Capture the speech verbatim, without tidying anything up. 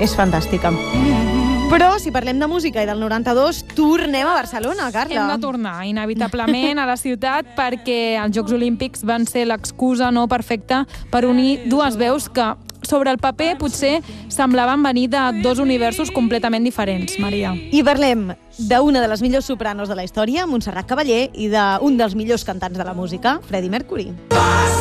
És fantàstica. Però, si parlem de música i del noranta-dos, tornem a Barcelona, Carla. Hem de tornar, inevitablement, a la ciutat, perquè els Jocs Olímpics van ser l'excusa no perfecta per unir dues veus que, sobre el paper, potser semblaven venir de dos universos completament diferents, Maria. I parlem d'una de les millors sopranos de la història, Montserrat Caballé, i d'un dels millors cantants de la música, Freddie Mercury.